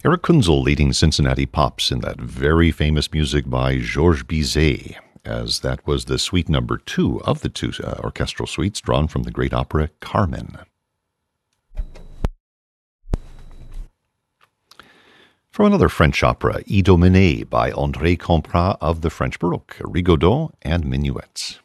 Eric Kunzel leading Cincinnati Pops in that very famous music by Georges Bizet, as that was the suite number 2 of the two orchestral suites drawn from the great opera Carmen. From another French opera, Idomenée by André Comprat of the French Baroque, Rigaudot and Minuets.